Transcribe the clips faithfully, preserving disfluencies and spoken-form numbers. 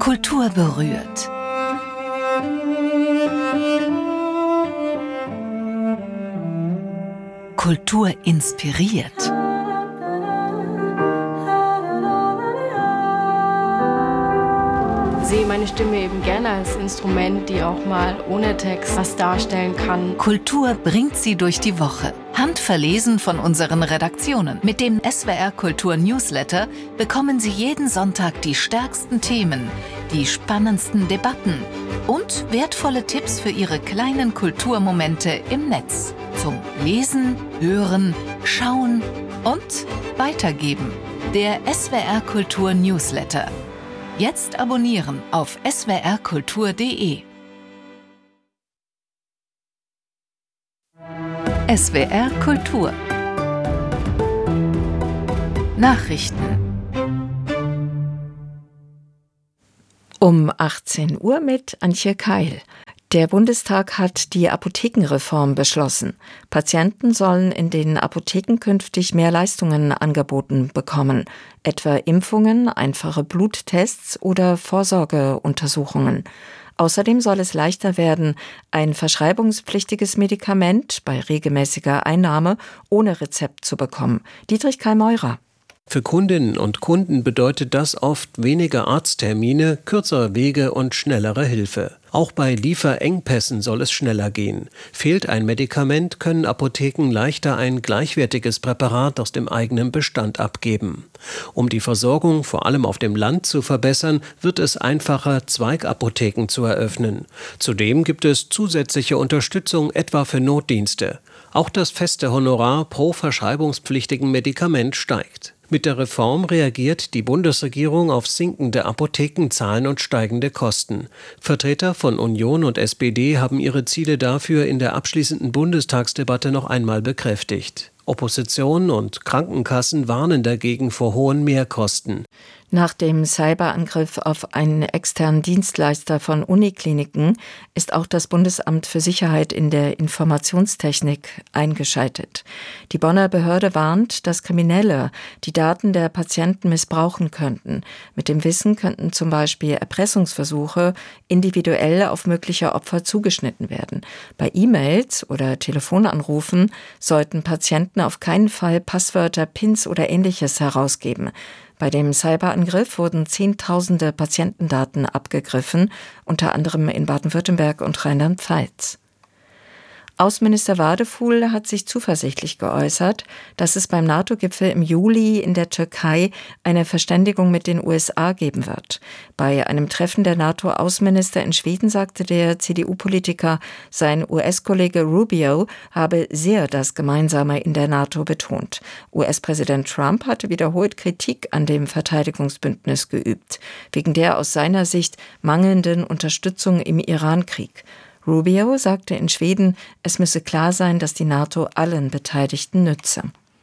Kultur berührt. Kultur inspiriert. Ich sehe meine Stimme eben gerne als Instrument, die auch mal ohne Text was darstellen kann. Kultur bringt sie durch die Woche. Handverlesen von unseren Redaktionen. Mit dem S W R Kultur Newsletter bekommen Sie jeden Sonntag die stärksten Themen, die spannendsten Debatten und wertvolle Tipps für Ihre kleinen Kulturmomente im Netz. Zum Lesen, Hören, Schauen und Weitergeben. Der S W R Kultur Newsletter. Jetzt abonnieren auf s w r kultur punkt d e. S W R Kultur. Nachrichten. Um achtzehn Uhr mit Antje Keil. Der Bundestag hat die Apothekenreform beschlossen. Patienten sollen in den Apotheken künftig mehr Leistungen angeboten bekommen, etwa Impfungen, einfache Bluttests oder Vorsorgeuntersuchungen. Außerdem soll es leichter werden, ein verschreibungspflichtiges Medikament bei regelmäßiger Einnahme ohne Rezept zu bekommen. Dietrich Karl-Meurer. Für Kundinnen und Kunden bedeutet das oft weniger Arzttermine, kürzere Wege und schnellere Hilfe. Auch bei Lieferengpässen soll es schneller gehen. Fehlt ein Medikament, können Apotheken leichter ein gleichwertiges Präparat aus dem eigenen Bestand abgeben. Um die Versorgung vor allem auf dem Land zu verbessern, wird es einfacher, Zweigapotheken zu eröffnen. Zudem gibt es zusätzliche Unterstützung, etwa für Notdienste. Auch das feste Honorar pro verschreibungspflichtigen Medikament steigt. Mit der Reform reagiert die Bundesregierung auf sinkende Apothekenzahlen und steigende Kosten. Vertreter von Union und S P D haben ihre Ziele dafür in der abschließenden Bundestagsdebatte noch einmal bekräftigt. Opposition und Krankenkassen warnen dagegen vor hohen Mehrkosten. Nach dem Cyberangriff auf einen externen Dienstleister von Unikliniken ist auch das Bundesamt für Sicherheit in der Informationstechnik eingeschaltet. Die Bonner Behörde warnt, dass Kriminelle die Daten der Patienten missbrauchen könnten. Mit dem Wissen könnten zum Beispiel Erpressungsversuche individuell auf mögliche Opfer zugeschnitten werden. Bei E-Mails oder Telefonanrufen sollten Patienten auf keinen Fall Passwörter, Pins oder Ähnliches herausgeben. Bei dem Cyberangriff wurden Zehntausende Patientendaten abgegriffen, unter anderem in Baden-Württemberg und Rheinland-Pfalz. Außenminister Wadefuhl hat sich zuversichtlich geäußert, dass es beim NATO-Gipfel im Juli in der Türkei eine Verständigung mit den U S A geben wird. Bei einem Treffen der NATO-Außenminister in Schweden sagte der C D U-Politiker, sein U S-Kollege Rubio habe sehr das Gemeinsame in der NATO betont. U S-Präsident Trump hatte wiederholt Kritik an dem Verteidigungsbündnis geübt, wegen der aus seiner Sicht mangelnden Unterstützung im Iran-Krieg. Rubio sagte in Schweden, es müsse klar sein, dass die NATO allen Beteiligten nütze.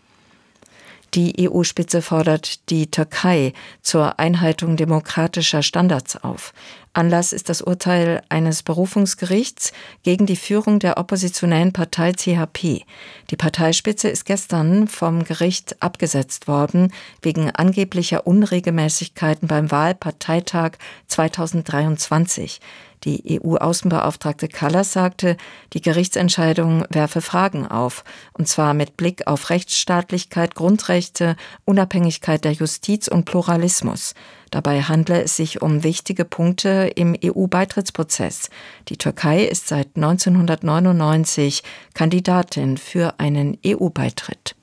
Die E U-Spitze fordert die Türkei zur Einhaltung demokratischer Standards auf. Anlass ist das Urteil eines Berufungsgerichts gegen die Führung der oppositionellen Partei C H P. Die Parteispitze ist gestern vom Gericht abgesetzt worden, wegen angeblicher Unregelmäßigkeiten beim Wahlparteitag zweitausenddreiundzwanzig. Die E U-Außenbeauftragte Kallas sagte, die Gerichtsentscheidung werfe Fragen auf, und zwar mit Blick auf Rechtsstaatlichkeit, Grundrechte, Unabhängigkeit der Justiz und Pluralismus. Dabei handle es sich um wichtige Punkte im E U-Beitrittsprozess. Die Türkei ist seit neunzehnhundertneunundneunzig Kandidatin für einen E U-Beitritt.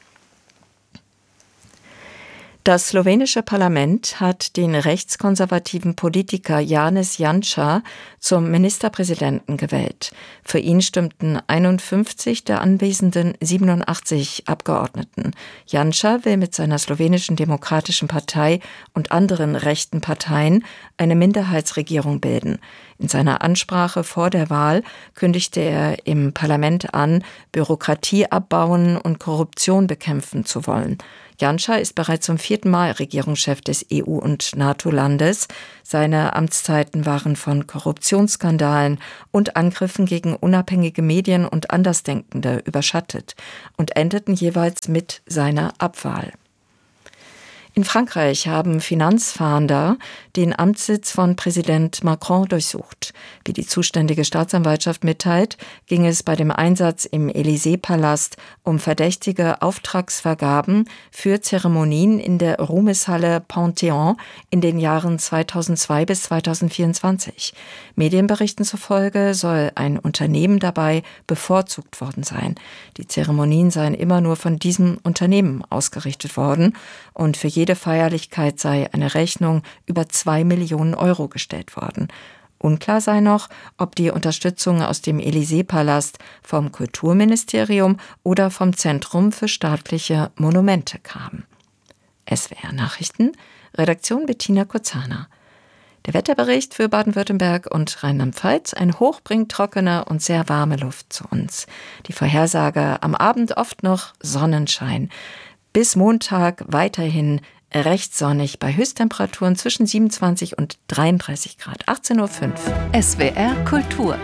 Das slowenische Parlament hat den rechtskonservativen Politiker Janez Janša zum Ministerpräsidenten gewählt. Für ihn stimmten einundfünfzig der anwesenden siebenundachtzig Abgeordneten. Janša will mit seiner slowenischen Demokratischen Partei und anderen rechten Parteien eine Minderheitsregierung bilden. In seiner Ansprache vor der Wahl kündigte er im Parlament an, Bürokratie abbauen und Korruption bekämpfen zu wollen. Janša ist bereits zum vierten Mal Regierungschef des E U- und NATO-Landes. Seine Amtszeiten waren von Korruptionsskandalen und Angriffen gegen unabhängige Medien und Andersdenkende überschattet und endeten jeweils mit seiner Abwahl. In Frankreich haben Finanzfahnder den Amtssitz von Präsident Macron durchsucht. Wie die zuständige Staatsanwaltschaft mitteilt, ging es bei dem Einsatz im Élysée-Palast um verdächtige Auftragsvergaben für Zeremonien in der Ruhmeshalle Panthéon in den Jahren zweitausendzwei bis zweitausendvierundzwanzig. Medienberichten zufolge soll ein Unternehmen dabei bevorzugt worden sein. Die Zeremonien seien immer nur von diesem Unternehmen ausgerichtet worden und für jede Feierlichkeit sei eine Rechnung über zwei Millionen Euro gestellt worden. Unklar sei noch, ob die Unterstützung aus dem Élysée-Palast vom Kulturministerium oder vom Zentrum für staatliche Monumente kam. S W R-Nachrichten, Redaktion Bettina Kurzana. Der Wetterbericht für Baden-Württemberg und Rheinland-Pfalz: Ein Hoch bringt trockene und sehr warme Luft zu uns. Die Vorhersage: am Abend oft noch Sonnenschein. Bis Montag weiterhin recht sonnig bei Höchsttemperaturen zwischen siebenundzwanzig und dreiunddreißig Grad. achtzehn Uhr fünf. S W R Kultur.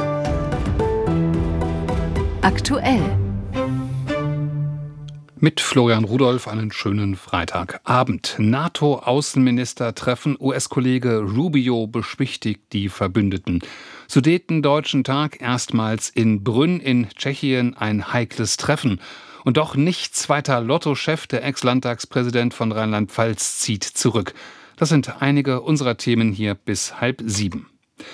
Aktuell. Mit Florian Rudolph einen schönen Freitagabend. NATO-Außenminister treffen, U S-Kollege Rubio beschwichtigt die Verbündeten. Sudetendeutschen Tag erstmals in Brünn in Tschechien ein heikles Treffen. Und doch nicht zweiter Lotto-Chef, der Ex-Landtagspräsident von Rheinland-Pfalz zieht zurück. Das sind einige unserer Themen hier bis halb sieben.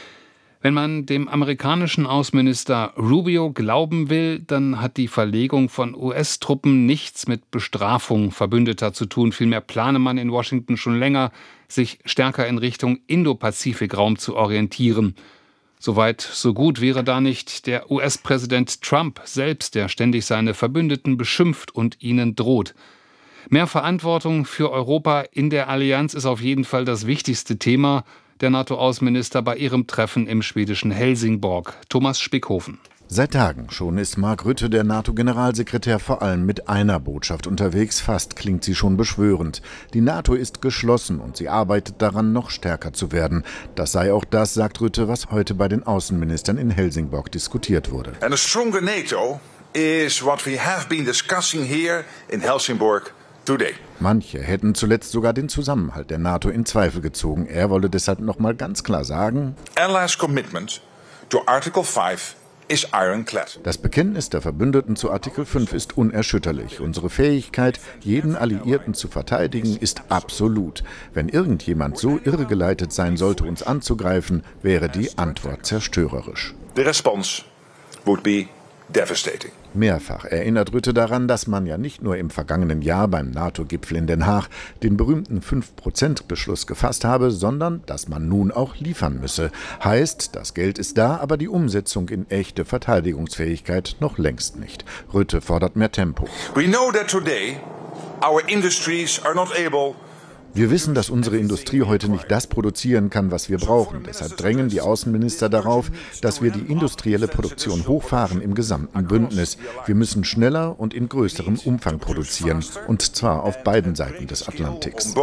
Wenn man dem amerikanischen Außenminister Rubio glauben will, dann hat die Verlegung von U S-Truppen nichts mit Bestrafung Verbündeter zu tun. Vielmehr plane man in Washington schon länger, sich stärker in Richtung Indo-Pazifik-Raum zu orientieren. Soweit, so gut wäre da nicht der U S-Präsident Trump selbst, der ständig seine Verbündeten beschimpft und ihnen droht. Mehr Verantwortung für Europa in der Allianz ist auf jeden Fall das wichtigste Thema der NATO-Außenminister bei ihrem Treffen im schwedischen Helsingborg. Thomas Spickhofen. Seit Tagen schon ist Mark Rutte, der NATO-Generalsekretär, vor allem mit einer Botschaft unterwegs. Fast klingt sie schon beschwörend. Die NATO ist geschlossen und sie arbeitet daran, noch stärker zu werden. Das sei auch das, sagt Rutte, was heute bei den Außenministern in Helsingborg diskutiert wurde. And a stronger NATO is what we have been discussing here in Helsingborg today. Manche hätten zuletzt sogar den Zusammenhalt der NATO in Zweifel gezogen. Er wolle deshalb noch mal ganz klar sagen: Allies' commitment to Article five ist ironclad. Das Bekenntnis der Verbündeten zu Artikel fünf ist unerschütterlich. Unsere Fähigkeit, jeden Alliierten zu verteidigen, ist absolut. Wenn irgendjemand so irregeleitet sein sollte, uns anzugreifen, wäre die Antwort zerstörerisch. The response would be devastating. Mehrfach erinnert Rutte daran, dass man ja nicht nur im vergangenen Jahr beim NATO-Gipfel in Den Haag den berühmten fünf Prozent Beschluss gefasst habe, sondern dass man nun auch liefern müsse. Heißt, das Geld ist da, aber die Umsetzung in echte Verteidigungsfähigkeit noch längst nicht. Rutte fordert mehr Tempo. We know that today our industries are not able. Wir wissen, dass unsere Industrie heute nicht das produzieren kann, was wir brauchen. Deshalb drängen die Außenminister darauf, dass wir die industrielle Produktion hochfahren im gesamten Bündnis. Wir müssen schneller und in größerem Umfang produzieren, und zwar auf beiden Seiten des Atlantiks.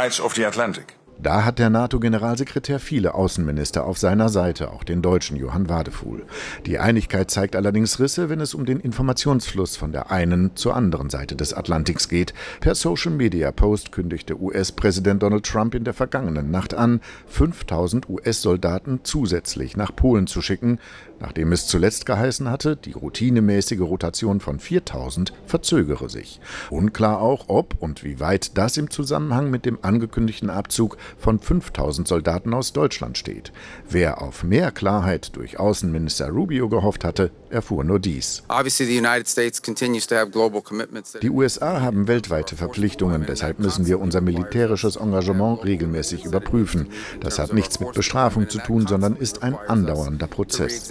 Da hat der NATO-Generalsekretär viele Außenminister auf seiner Seite, auch den deutschen Johann Wadefuhl. Die Einigkeit zeigt allerdings Risse, wenn es um den Informationsfluss von der einen zur anderen Seite des Atlantiks geht. Per Social-Media-Post kündigte U S-Präsident Donald Trump in der vergangenen Nacht an, fünftausend U S-Soldaten zusätzlich nach Polen zu schicken, nachdem es zuletzt geheißen hatte, die routinemäßige Rotation von viertausend verzögere sich. Unklar auch, ob und wie weit das im Zusammenhang mit dem angekündigten Abzug von fünftausend Soldaten aus Deutschland steht. Wer auf mehr Klarheit durch Außenminister Rubio gehofft hatte, erfuhr nur dies. Die U S A haben weltweite Verpflichtungen, deshalb müssen wir unser militärisches Engagement regelmäßig überprüfen. Das hat nichts mit Bestrafung zu tun, sondern ist ein andauernder Prozess.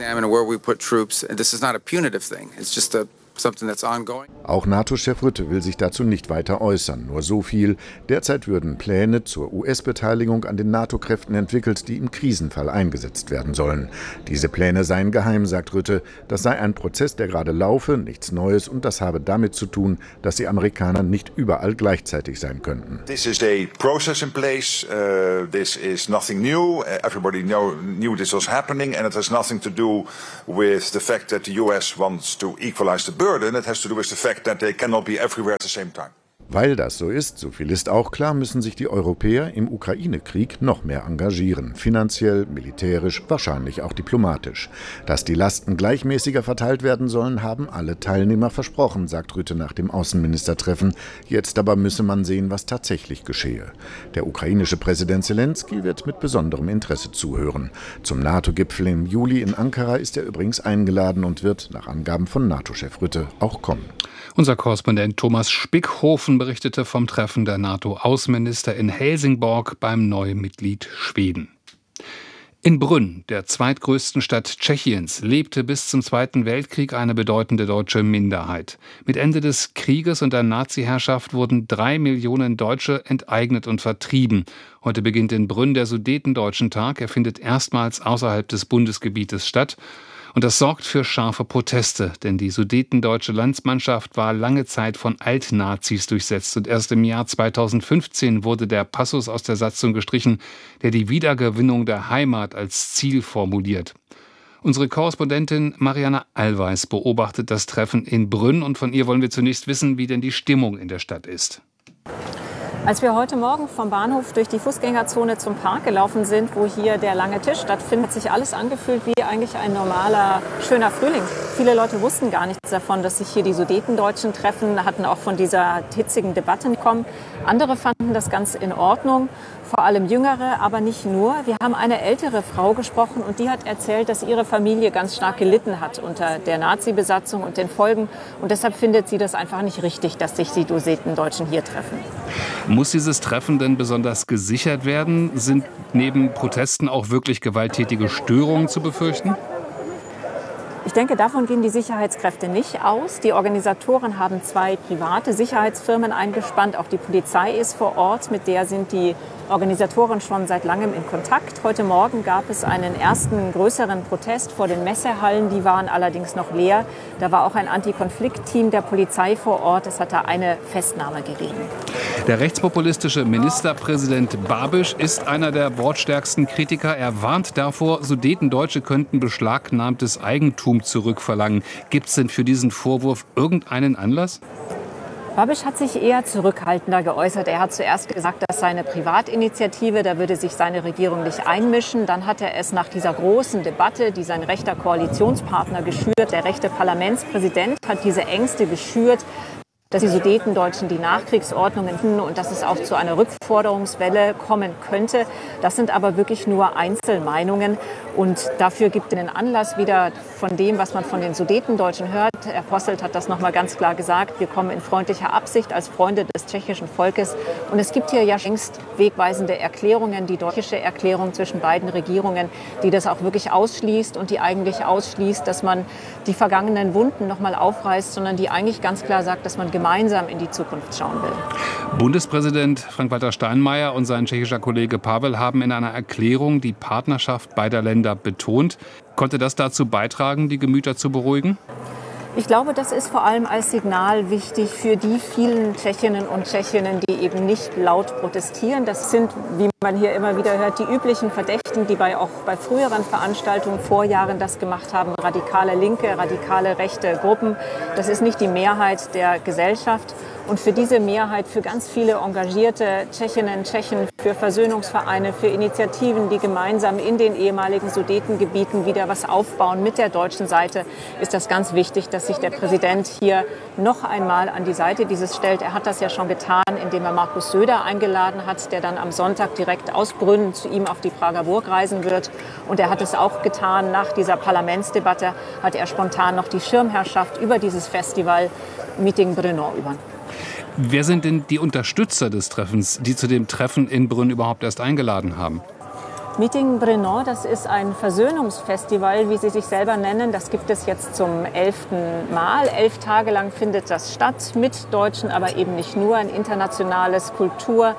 Auch NATO-Chef Rutte will sich dazu nicht weiter äußern. Nur so viel: Derzeit würden Pläne zur U S-Beteiligung an den NATO-Kräften entwickelt, die im Krisenfall eingesetzt werden sollen. Diese Pläne seien geheim, sagt Rutte. Das sei ein Prozess, der gerade laufe, nichts Neues, und das habe damit zu tun, dass die Amerikaner nicht überall gleichzeitig sein könnten. This is a process in place. Uh, this is nothing new. Uh, everybody know, knew this was happening, and it has nothing to do with the fact that the U S wants to equalize the burden. It has to do with the fact that they cannot be everywhere at the same time. Weil das so ist, so viel ist auch klar, müssen sich die Europäer im Ukraine-Krieg noch mehr engagieren. Finanziell, militärisch, wahrscheinlich auch diplomatisch. Dass die Lasten gleichmäßiger verteilt werden sollen, haben alle Teilnehmer versprochen, sagt Rutte nach dem Außenministertreffen. Jetzt aber müsse man sehen, was tatsächlich geschehe. Der ukrainische Präsident Selenskyj wird mit besonderem Interesse zuhören. Zum NATO-Gipfel im Juli in Ankara ist er übrigens eingeladen und wird, nach Angaben von NATO-Chef Rutte, auch kommen. Unser Korrespondent Thomas Spickhofen berichtete vom Treffen der NATO-Außenminister in Helsingborg beim neuen Mitglied Schweden. In Brünn, der zweitgrößten Stadt Tschechiens, lebte bis zum Zweiten Weltkrieg eine bedeutende deutsche Minderheit. Mit Ende des Krieges und der Nazi-Herrschaft wurden drei Millionen Deutsche enteignet und vertrieben. Heute beginnt in Brünn der Sudetendeutschen Tag. Er findet erstmals außerhalb des Bundesgebietes statt. Und das sorgt für scharfe Proteste, denn die sudetendeutsche Landsmannschaft war lange Zeit von Altnazis durchsetzt. Und erst im Jahr zweitausendfünfzehn wurde der Passus aus der Satzung gestrichen, der die Wiedergewinnung der Heimat als Ziel formuliert. Unsere Korrespondentin Marianne Allweis beobachtet das Treffen in Brünn und von ihr wollen wir zunächst wissen, wie denn die Stimmung in der Stadt ist. Als wir heute Morgen vom Bahnhof durch die Fußgängerzone zum Park gelaufen sind, wo hier der lange Tisch stattfindet, hat sich alles angefühlt wie eigentlich ein normaler, schöner Frühling. Viele Leute wussten gar nichts davon, dass sich hier die Sudetendeutschen treffen, hatten auch von dieser hitzigen Debatte bekommen. Andere fanden das ganz in Ordnung, vor allem Jüngere, aber nicht nur. Wir haben eine ältere Frau gesprochen und die hat erzählt, dass ihre Familie ganz stark gelitten hat unter der Nazi-Besatzung und den Folgen. Und deshalb findet sie das einfach nicht richtig, dass sich die Sudetendeutschen hier treffen. Muss dieses Treffen denn besonders gesichert werden? Sind neben Protesten auch wirklich gewalttätige Störungen zu befürchten? Ich denke, davon gehen die Sicherheitskräfte nicht aus. Die Organisatoren haben zwei private Sicherheitsfirmen eingespannt. Auch die Polizei ist vor Ort. Mit der sind die Organisatoren schon seit langem in Kontakt. Heute Morgen gab es einen ersten größeren Protest vor den Messehallen. Die waren allerdings noch leer. Da war auch ein Antikonfliktteam der Polizei vor Ort. Es hat da eine Festnahme gegeben. Der rechtspopulistische Ministerpräsident Babiš ist einer der wortstärksten Kritiker. Er warnt davor, Sudetendeutsche könnten beschlagnahmtes Eigentum zurückverlangen. Gibt es denn für diesen Vorwurf irgendeinen Anlass? Babiš hat sich eher zurückhaltender geäußert. Er hat zuerst gesagt, das sei eine Privatinitiative, da würde sich seine Regierung nicht einmischen. Dann hat er es nach dieser großen Debatte, die sein rechter Koalitionspartner geschürt, der rechte Parlamentspräsident hat diese Ängste geschürt, dass die Sudetendeutschen die Nachkriegsordnungen finden und dass es auch zu einer Rückforderungswelle kommen könnte. Das sind aber wirklich nur Einzelmeinungen. Und dafür gibt es einen Anlass wieder von dem, was man von den Sudetendeutschen hört. Herr Posselt hat das noch mal ganz klar gesagt. Wir kommen in freundlicher Absicht als Freunde des tschechischen Volkes. Und es gibt hier ja längst wegweisende Erklärungen, die deutsche Erklärung zwischen beiden Regierungen, die das auch wirklich ausschließt und die eigentlich ausschließt, dass man die vergangenen Wunden noch mal aufreißt, sondern die eigentlich ganz klar sagt, dass man gemeinsam in die Zukunft schauen will. Bundespräsident Frank-Walter Steinmeier und sein tschechischer Kollege Pavel haben in einer Erklärung die Partnerschaft beider Länder betont. Konnte das dazu beitragen, die Gemüter zu beruhigen? Ich glaube, das ist vor allem als Signal wichtig für die vielen Tschechinnen und Tschechinnen, die eben nicht laut protestieren. Das sind, wie man hier immer wieder hört, die üblichen Verdächtigen, die bei, auch bei früheren Veranstaltungen vor Jahren das gemacht haben. Radikale linke, radikale rechte Gruppen. Das ist nicht die Mehrheit der Gesellschaft. Und für diese Mehrheit, für ganz viele engagierte Tschechinnen und Tschechen, für Versöhnungsvereine, für Initiativen, die gemeinsam in den ehemaligen Sudetengebieten wieder was aufbauen mit der deutschen Seite, ist das ganz wichtig, dass sich der Präsident hier noch einmal an die Seite dieses stellt. Er hat das ja schon getan, indem er Markus Söder eingeladen hat, der dann am Sonntag direkt aus Brünn zu ihm auf die Prager Burg reisen wird. Und er hat es auch getan, nach dieser Parlamentsdebatte hat er spontan noch die Schirmherrschaft über dieses Festival Meeting Brno übernommen. Wer sind denn die Unterstützer des Treffens, die zu dem Treffen in Brünn überhaupt erst eingeladen haben? Meeting Brno, das ist ein Versöhnungsfestival, wie sie sich selber nennen. Das gibt es jetzt zum elften Mal. Elf Tage lang findet das statt, mit Deutschen, aber eben nicht nur. Ein internationales Kultur-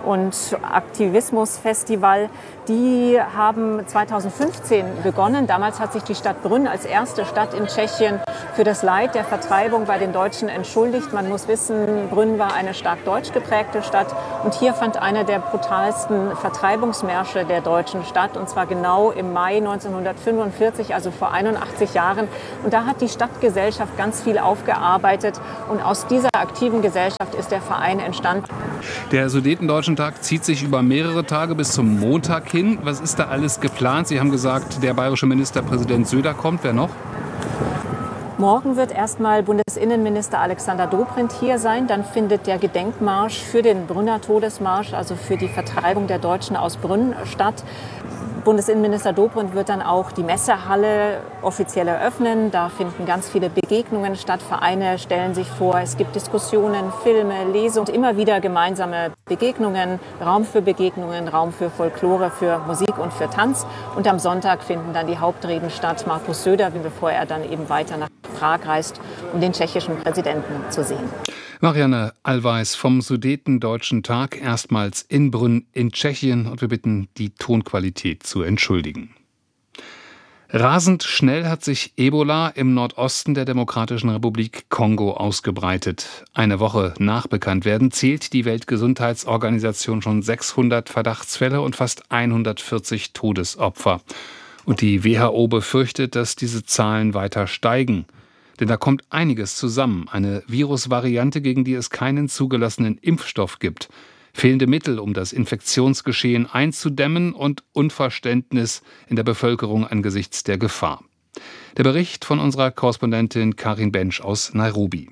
und Aktivismusfestival. Die haben zweitausendfünfzehn begonnen. Damals hat sich die Stadt Brünn als erste Stadt in Tschechien für das Leid der Vertreibung bei den Deutschen entschuldigt. Man muss wissen, Brünn war eine stark deutsch geprägte Stadt und hier fand einer der brutalsten Vertreibungsmärsche der deutschen statt, und zwar genau im Mai neunzehnhundertfünfundvierzig, also vor einundachtzig Jahren. Und da hat die Stadtgesellschaft ganz viel aufgearbeitet und aus dieser aktiven Gesellschaft ist der Verein entstanden. Der Sudetendeutschen-Tag zieht sich über mehrere Tage bis zum Montag hin. Was ist da alles geplant? Sie haben gesagt, der bayerische Ministerpräsident Söder kommt. Wer noch? Morgen wird erstmal Bundesinnenminister Alexander Dobrindt hier sein. Dann findet der Gedenkmarsch für den Brünner Todesmarsch, also für die Vertreibung der Deutschen aus Brünn, statt. Bundesinnenminister Dobrindt wird dann auch die Messehalle offiziell eröffnen. Da finden ganz viele Begegnungen statt. Vereine stellen sich vor, es gibt Diskussionen, Filme, Lesungen, immer wieder gemeinsame Begegnungen, Raum für Begegnungen, Raum für Folklore, für Musik und für Tanz. Und am Sonntag finden dann die Hauptreden statt. Markus Söder, bevor er dann eben weiter nach Prag reist, um den tschechischen Präsidenten zu sehen. Marianne Allweis vom Sudetendeutschen Tag, erstmals in Brünn in Tschechien, und wir bitten, die Tonqualität zu entschuldigen. Rasend schnell hat sich Ebola im Nordosten der Demokratischen Republik Kongo ausgebreitet. Eine Woche nach Bekanntwerden zählt die Weltgesundheitsorganisation schon sechshundert Verdachtsfälle und fast hundertvierzig Todesopfer. Und die W H O befürchtet, dass diese Zahlen weiter steigen. Denn da kommt einiges zusammen. Eine Virusvariante, gegen die es keinen zugelassenen Impfstoff gibt. Fehlende Mittel, um das Infektionsgeschehen einzudämmen, und Unverständnis in der Bevölkerung angesichts der Gefahr. Der Bericht von unserer Korrespondentin Karin Bensch aus Nairobi.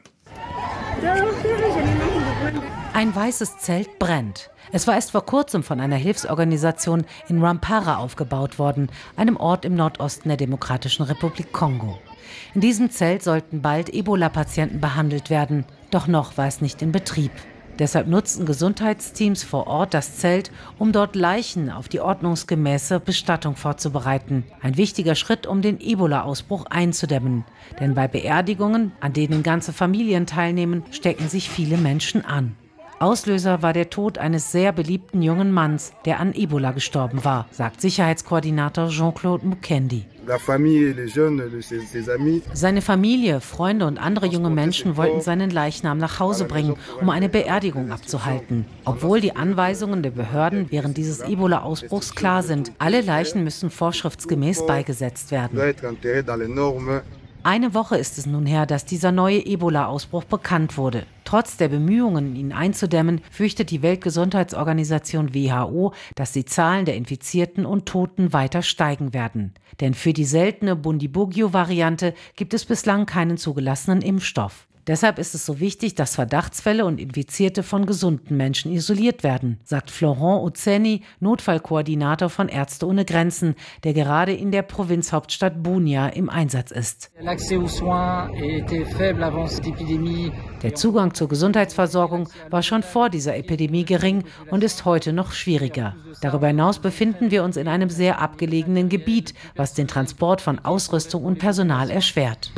Ein weißes Zelt brennt. Es war erst vor kurzem von einer Hilfsorganisation in Rwampara aufgebaut worden, einem Ort im Nordosten der Demokratischen Republik Kongo. In diesem Zelt sollten bald Ebola-Patienten behandelt werden, doch noch war es nicht in Betrieb. Deshalb nutzten Gesundheitsteams vor Ort das Zelt, um dort Leichen auf die ordnungsgemäße Bestattung vorzubereiten. Ein wichtiger Schritt, um den Ebola-Ausbruch einzudämmen. Denn bei Beerdigungen, an denen ganze Familien teilnehmen, stecken sich viele Menschen an. Auslöser war der Tod eines sehr beliebten jungen Manns, der an Ebola gestorben war, sagt Sicherheitskoordinator Jean-Claude Mukendi. Seine Familie, Freunde und andere junge Menschen wollten seinen Leichnam nach Hause bringen, um eine Beerdigung abzuhalten. Obwohl die Anweisungen der Behörden während dieses Ebola-Ausbruchs klar sind, alle Leichen müssen vorschriftsgemäß beigesetzt werden. Eine Woche ist es nun her, dass dieser neue Ebola-Ausbruch bekannt wurde. Trotz der Bemühungen, ihn einzudämmen, fürchtet die Weltgesundheitsorganisation W H O, dass die Zahlen der Infizierten und Toten weiter steigen werden. Denn für die seltene Bundibugyo-Variante gibt es bislang keinen zugelassenen Impfstoff. Deshalb ist es so wichtig, dass Verdachtsfälle und Infizierte von gesunden Menschen isoliert werden, sagt Florent Ozzeni, Notfallkoordinator von Ärzte ohne Grenzen, der gerade in der Provinzhauptstadt Bunia im Einsatz ist. Der Zugang zur Gesundheitsversorgung war schon vor dieser Epidemie gering und ist heute noch schwieriger. Darüber hinaus befinden wir uns in einem sehr abgelegenen Gebiet, was den Transport von Ausrüstung und Personal erschwert.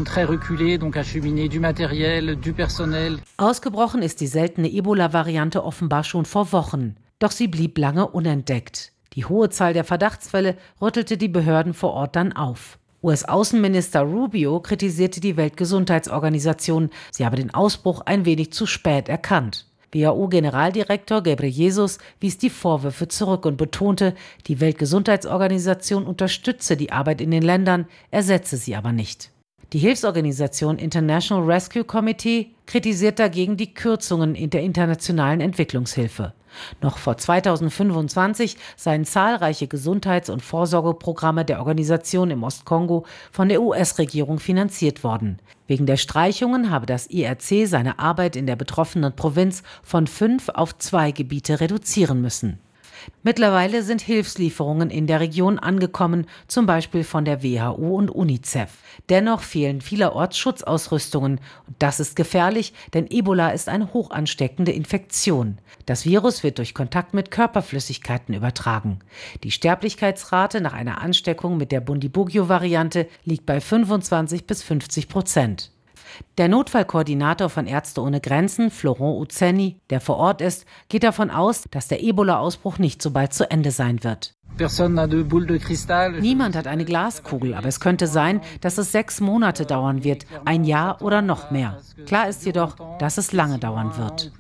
Ausgebrochen ist die seltene Ebola-Variante offenbar schon vor Wochen. Doch sie blieb lange unentdeckt. Die hohe Zahl der Verdachtsfälle rüttelte die Behörden vor Ort dann auf. U S-Außenminister Rubio kritisierte die Weltgesundheitsorganisation. Sie habe den Ausbruch ein wenig zu spät erkannt. W H O-Generaldirektor Ghebreyesus wies die Vorwürfe zurück und betonte, die Weltgesundheitsorganisation unterstütze die Arbeit in den Ländern, ersetze sie aber nicht. Die Hilfsorganisation International Rescue Committee kritisiert dagegen die Kürzungen in der internationalen Entwicklungshilfe. Noch vor zweitausendfünfundzwanzig seien zahlreiche Gesundheits- und Vorsorgeprogramme der Organisation im Ostkongo von der U S-Regierung finanziert worden. Wegen der Streichungen habe das I R C seine Arbeit in der betroffenen Provinz von fünf auf zwei Gebiete reduzieren müssen. Mittlerweile sind Hilfslieferungen in der Region angekommen, zum Beispiel von der W H O und UNICEF. Dennoch fehlen vielerorts Schutzausrüstungen. Und das ist gefährlich, denn Ebola ist eine hoch ansteckende Infektion. Das Virus wird durch Kontakt mit Körperflüssigkeiten übertragen. Die Sterblichkeitsrate nach einer Ansteckung mit der Bundibugyo-Variante liegt bei fünfundzwanzig bis fünfzig Prozent. Der Notfallkoordinator von Ärzte ohne Grenzen, Florent Uzzeni, der vor Ort ist, geht davon aus, dass der Ebola-Ausbruch nicht so bald zu Ende sein wird. Niemand hat eine Glaskugel, aber es könnte sein, dass es sechs Monate dauern wird, ein Jahr oder noch mehr. Klar ist jedoch, dass es lange dauern wird.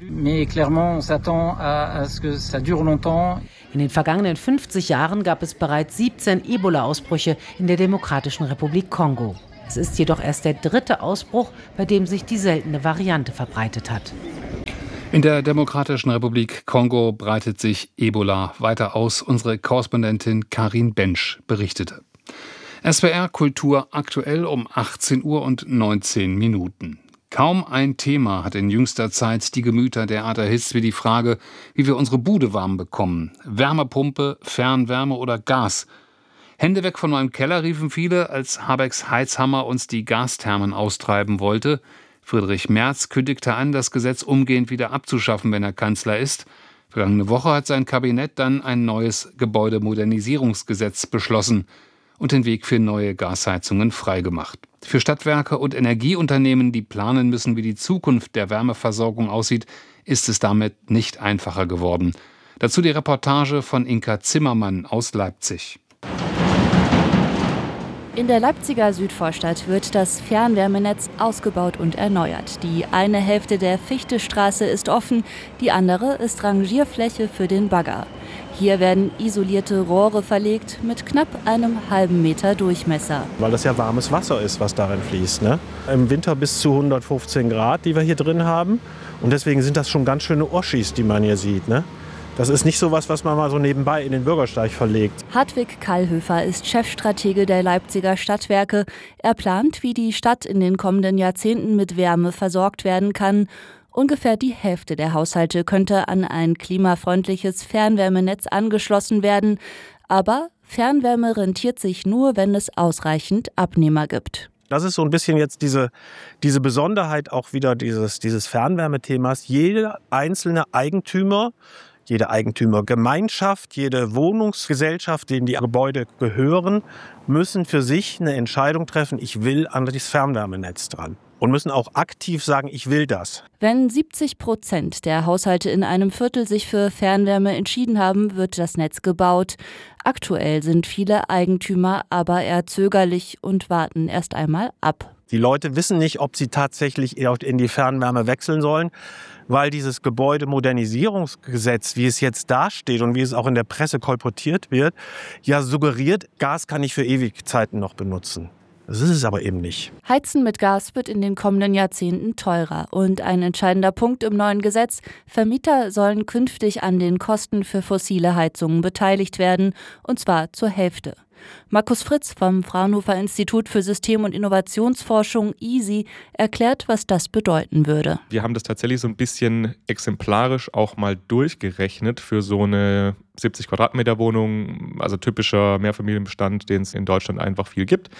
In den vergangenen fünfzig Jahren gab es bereits siebzehn Ebola-Ausbrüche in der Demokratischen Republik Kongo. Es ist jedoch erst der dritte Ausbruch, bei dem sich die seltene Variante verbreitet hat. In der Demokratischen Republik Kongo breitet sich Ebola weiter aus. Unsere Korrespondentin Karin Bensch berichtete. S W R Kultur aktuell um achtzehn Uhr und neunzehn Minuten. Kaum ein Thema hat in jüngster Zeit die Gemüter derart erhitzt wie die Frage, wie wir unsere Bude warm bekommen. Wärmepumpe, Fernwärme oder Gas? Hände weg von meinem Keller, riefen viele, als Habecks Heizhammer uns die Gasthermen austreiben wollte. Friedrich Merz kündigte an, das Gesetz umgehend wieder abzuschaffen, wenn er Kanzler ist. Vergangene Woche hat sein Kabinett dann ein neues Gebäudemodernisierungsgesetz beschlossen und den Weg für neue Gasheizungen freigemacht. Für Stadtwerke und Energieunternehmen, die planen müssen, wie die Zukunft der Wärmeversorgung aussieht, ist es damit nicht einfacher geworden. Dazu die Reportage von Inka Zimmermann aus Leipzig. In der Leipziger Südvorstadt wird das Fernwärmenetz ausgebaut und erneuert. Die eine Hälfte der Fichtestraße ist offen, die andere ist Rangierfläche für den Bagger. Hier werden isolierte Rohre verlegt mit knapp einem halben Meter Durchmesser. Weil das ja warmes Wasser ist, was darin fließt, ne? Im Winter bis zu hundertfünfzehn Grad, die wir hier drin haben. Und deswegen sind das schon ganz schöne Oschis, die man hier sieht, ne? Das ist nicht so was, was man mal so nebenbei in den Bürgersteig verlegt. Hartwig Kallhöfer ist Chefstratege der Leipziger Stadtwerke. Er plant, wie die Stadt in den kommenden Jahrzehnten mit Wärme versorgt werden kann. Ungefähr die Hälfte der Haushalte könnte an ein klimafreundliches Fernwärmenetz angeschlossen werden. Aber Fernwärme rentiert sich nur, wenn es ausreichend Abnehmer gibt. Das ist so ein bisschen jetzt diese, diese Besonderheit auch wieder dieses, dieses Fernwärmethemas. Jeder einzelne Eigentümer, jede Eigentümergemeinschaft, jede Wohnungsgesellschaft, denen die Gebäude gehören, müssen für sich eine Entscheidung treffen, ich will an das Fernwärmenetz dran. Und müssen auch aktiv sagen, ich will das. Wenn siebzig Prozent der Haushalte in einem Viertel sich für Fernwärme entschieden haben, wird das Netz gebaut. Aktuell sind viele Eigentümer aber eher zögerlich und warten erst einmal ab. Die Leute wissen nicht, ob sie tatsächlich in die Fernwärme wechseln sollen, weil dieses Gebäudemodernisierungsgesetz, wie es jetzt dasteht und wie es auch in der Presse kolportiert wird, ja suggeriert, Gas kann ich für Ewigzeiten noch benutzen. Das ist es aber eben nicht. Heizen mit Gas wird in den kommenden Jahrzehnten teurer. Und ein entscheidender Punkt im neuen Gesetz: Vermieter sollen künftig an den Kosten für fossile Heizungen beteiligt werden, und zwar zur Hälfte. Markus Fritz vom Fraunhofer Institut für System- und Innovationsforschung I S I erklärt, was das bedeuten würde. Wir haben das tatsächlich so ein bisschen exemplarisch auch mal durchgerechnet für so eine siebzig Quadratmeter Wohnung, also typischer Mehrfamilienbestand, den es in Deutschland einfach viel gibt.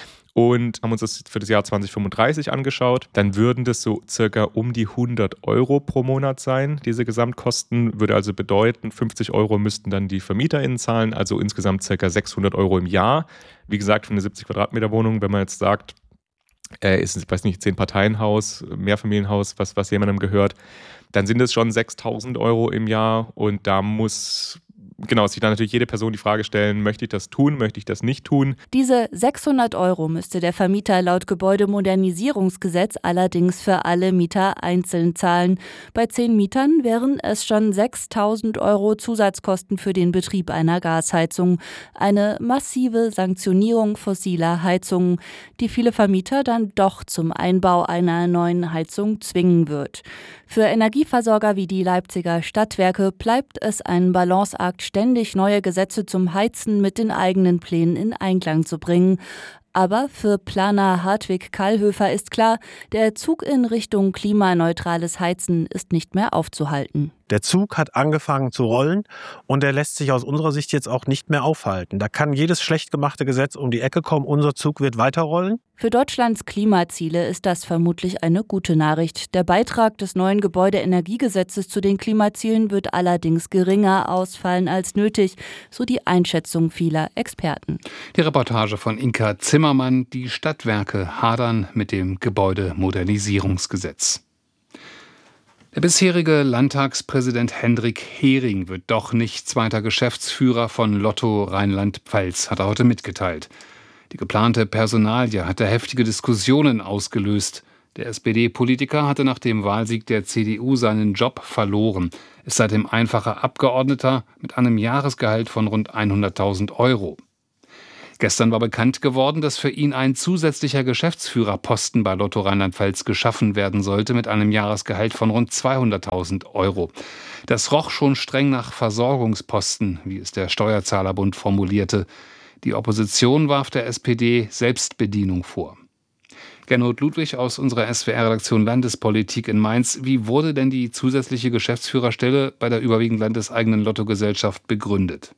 Und haben uns das für das Jahr zwanzig fünfunddreißig angeschaut. Dann würden das so circa um die hundert Euro pro Monat sein. Diese Gesamtkosten würde also bedeuten, fünfzig Euro müssten dann die VermieterInnen zahlen, also insgesamt circa sechshundert Euro im Jahr. Wie gesagt, für eine siebzig Quadratmeter Wohnung, wenn man jetzt sagt, äh, ist, ich weiß nicht, Zehn-Parteien-Haus, Mehrfamilienhaus, was, was jemandem gehört, dann sind es schon sechstausend Euro im Jahr. Und da muss Genau, sich dann natürlich jede Person die Frage stellen, möchte ich das tun, möchte ich das nicht tun? Diese sechshundert Euro müsste der Vermieter laut Gebäudemodernisierungsgesetz allerdings für alle Mieter einzeln zahlen. Bei zehn Mietern wären es schon sechstausend Euro Zusatzkosten für den Betrieb einer Gasheizung. Eine massive Sanktionierung fossiler Heizungen, die viele Vermieter dann doch zum Einbau einer neuen Heizung zwingen wird. Für Energieversorger wie die Leipziger Stadtwerke bleibt es ein Balanceakt, ständig neue Gesetze zum Heizen mit den eigenen Plänen in Einklang zu bringen. Aber für Planer Hartwig Kallhöfer ist klar, der Zug in Richtung klimaneutrales Heizen ist nicht mehr aufzuhalten. Der Zug hat angefangen zu rollen und der lässt sich aus unserer Sicht jetzt auch nicht mehr aufhalten. Da kann jedes schlecht gemachte Gesetz um die Ecke kommen, unser Zug wird weiterrollen. Für Deutschlands Klimaziele ist das vermutlich eine gute Nachricht. Der Beitrag des neuen Gebäudeenergiegesetzes zu den Klimazielen wird allerdings geringer ausfallen als nötig, so die Einschätzung vieler Experten. Die Reportage von Inka Zimmermann. Die Stadtwerke hadern mit dem Gebäudemodernisierungsgesetz. Der bisherige Landtagspräsident Hendrik Hering wird doch nicht zweiter Geschäftsführer von Lotto Rheinland-Pfalz, hat er heute mitgeteilt. Die geplante Personalie hatte heftige Diskussionen ausgelöst. Der S P D-Politiker hatte nach dem Wahlsieg der C D U seinen Job verloren, ist seitdem einfacher Abgeordneter mit einem Jahresgehalt von rund hunderttausend Euro. Gestern war bekannt geworden, dass für ihn ein zusätzlicher Geschäftsführerposten bei Lotto Rheinland-Pfalz geschaffen werden sollte mit einem Jahresgehalt von rund zweihunderttausend Euro. Das roch schon streng nach Versorgungsposten, wie es der Steuerzahlerbund formulierte. Die Opposition warf der S P D Selbstbedienung vor. Gernot Ludwig aus unserer S W R-Redaktion Landespolitik in Mainz. Wie wurde denn die zusätzliche Geschäftsführerstelle bei der überwiegend landeseigenen Lottogesellschaft begründet?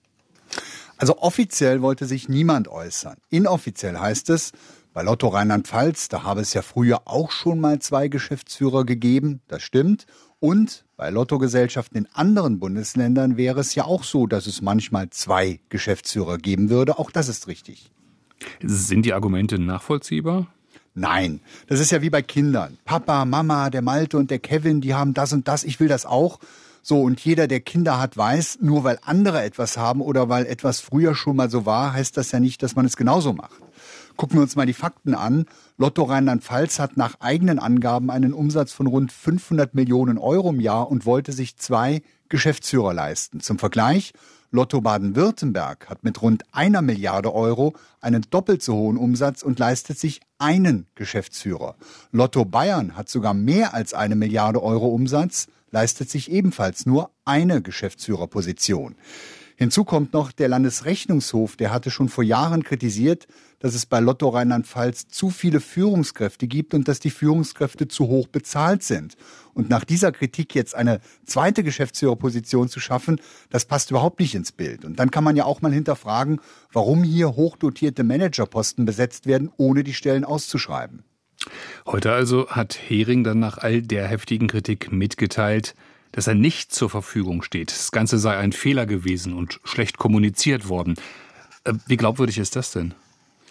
Also offiziell wollte sich niemand äußern. Inoffiziell heißt es, bei Lotto Rheinland-Pfalz, da habe es ja früher auch schon mal zwei Geschäftsführer gegeben, das stimmt. Und bei Lottogesellschaften in anderen Bundesländern wäre es ja auch so, dass es manchmal zwei Geschäftsführer geben würde. Auch das ist richtig. Sind die Argumente nachvollziehbar? Nein, das ist ja wie bei Kindern. Papa, Mama, der Malte und der Kevin, die haben das und das, ich will das auch. So, und jeder, der Kinder hat, weiß, nur weil andere etwas haben oder weil etwas früher schon mal so war, heißt das ja nicht, dass man es genauso macht. Gucken wir uns mal die Fakten an. Lotto Rheinland-Pfalz hat nach eigenen Angaben einen Umsatz von rund fünfhundert Millionen Euro im Jahr und wollte sich zwei Geschäftsführer leisten. Zum Vergleich, Lotto Baden-Württemberg hat mit rund einer Milliarde Euro einen doppelt so hohen Umsatz und leistet sich einen Geschäftsführer. Lotto Bayern hat sogar mehr als eine Milliarde Euro Umsatz, leistet sich ebenfalls nur eine Geschäftsführerposition. Hinzu kommt noch der Landesrechnungshof, der hatte schon vor Jahren kritisiert, dass es bei Lotto Rheinland-Pfalz zu viele Führungskräfte gibt und dass die Führungskräfte zu hoch bezahlt sind. Und nach dieser Kritik jetzt eine zweite Geschäftsführerposition zu schaffen, das passt überhaupt nicht ins Bild. Und dann kann man ja auch mal hinterfragen, warum hier hochdotierte Managerposten besetzt werden, ohne die Stellen auszuschreiben. Heute also hat Hering dann nach all der heftigen Kritik mitgeteilt, dass er nicht zur Verfügung steht. Das Ganze sei ein Fehler gewesen und schlecht kommuniziert worden. Wie glaubwürdig ist das denn?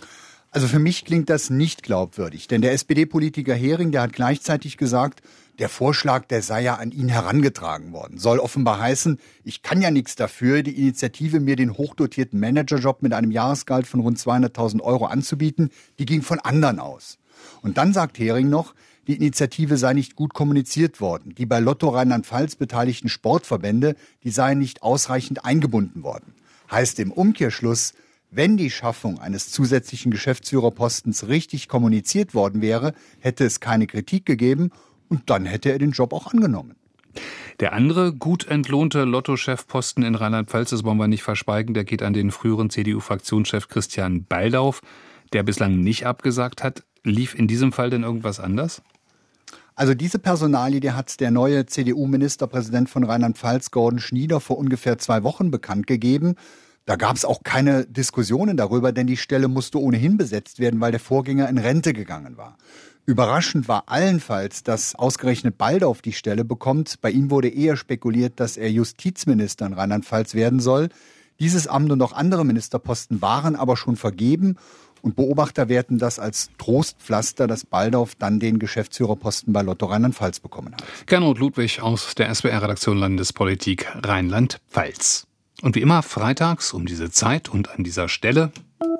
Also für mich klingt das nicht glaubwürdig, denn der S P D-Politiker Hering, der hat gleichzeitig gesagt, der Vorschlag, der sei ja an ihn herangetragen worden. Soll offenbar heißen, ich kann ja nichts dafür, die Initiative, mir den hochdotierten Managerjob mit einem Jahresgehalt von rund zweihunderttausend Euro anzubieten, die ging von anderen aus. Und dann sagt Hering noch, die Initiative sei nicht gut kommuniziert worden. Die bei Lotto Rheinland-Pfalz beteiligten Sportverbände, die seien nicht ausreichend eingebunden worden. Heißt im Umkehrschluss, wenn die Schaffung eines zusätzlichen Geschäftsführerpostens richtig kommuniziert worden wäre, hätte es keine Kritik gegeben und dann hätte er den Job auch angenommen. Der andere gut entlohnte Lotto-Chefposten in Rheinland-Pfalz, das wollen wir nicht verschweigen, der geht an den früheren C D U-Fraktionschef Christian Baldauf, der bislang nicht abgesagt hat. Lief in diesem Fall denn irgendwas anders? Also diese Personalie, die hat der neue C D U-Ministerpräsident von Rheinland-Pfalz, Gordon Schnieder, vor ungefähr zwei Wochen bekannt gegeben. Da gab es auch keine Diskussionen darüber, denn die Stelle musste ohnehin besetzt werden, weil der Vorgänger in Rente gegangen war. Überraschend war allenfalls, dass ausgerechnet Baldauf die Stelle bekommt. Bei ihm wurde eher spekuliert, dass er Justizminister in Rheinland-Pfalz werden soll. Dieses Amt und auch andere Ministerposten waren aber schon vergeben. Und Beobachter werten das als Trostpflaster, dass Baldauf dann den Geschäftsführerposten bei Lotto Rheinland-Pfalz bekommen hat. Gernot Ludwig aus der S W R-Redaktion Landespolitik Rheinland-Pfalz. Und wie immer freitags um diese Zeit und an dieser Stelle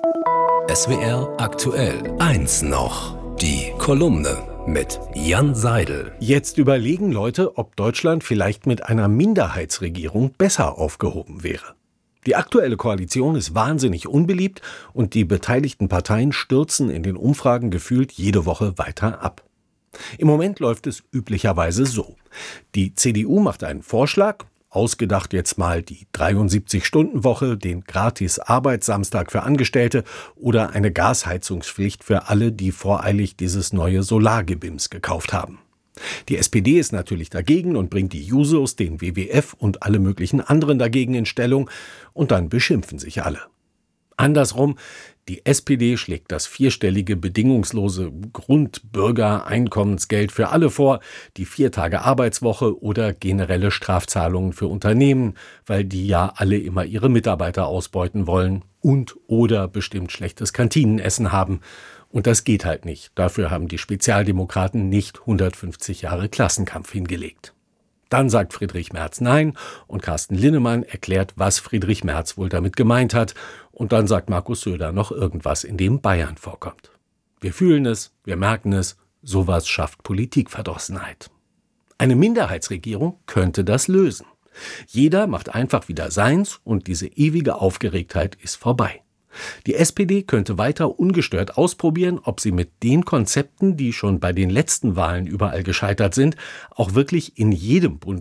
S W R aktuell eins noch. Die Kolumne mit Jan Seidel. Jetzt überlegen Leute, ob Deutschland vielleicht mit einer Minderheitsregierung besser aufgehoben wäre. Die aktuelle Koalition ist wahnsinnig unbeliebt und die beteiligten Parteien stürzen in den Umfragen gefühlt jede Woche weiter ab. Im Moment läuft es üblicherweise so. Die C D U macht einen Vorschlag, ausgedacht jetzt mal die dreiundsiebzig-Stunden-Woche, den Gratis-Arbeitssamstag für Angestellte oder eine Gasheizungspflicht für alle, die voreilig dieses neue Solargebims gekauft haben. Die S P D ist natürlich dagegen und bringt die Jusos, den W W F und alle möglichen anderen dagegen in Stellung und dann beschimpfen sich alle. Andersrum, die S P D schlägt das vierstellige bedingungslose Grundbürgereinkommensgeld für alle vor, die vier Tage Arbeitswoche oder generelle Strafzahlungen für Unternehmen, weil die ja alle immer ihre Mitarbeiter ausbeuten wollen und oder bestimmt schlechtes Kantinenessen haben. Und das geht halt nicht. Dafür haben die Spezialdemokraten nicht hundertfünfzig Jahre Klassenkampf hingelegt. Dann sagt Friedrich Merz Nein und Carsten Linnemann erklärt, was Friedrich Merz wohl damit gemeint hat. Und dann sagt Markus Söder noch irgendwas, in dem Bayern vorkommt. Wir fühlen es, wir merken es, sowas schafft Politikverdrossenheit. Eine Minderheitsregierung könnte das lösen. Jeder macht einfach wieder seins und diese ewige Aufgeregtheit ist vorbei. Die S P D könnte weiter ungestört ausprobieren, ob sie mit den Konzepten, die schon bei den letzten Wahlen überall gescheitert sind, auch wirklich in jedem Bundesland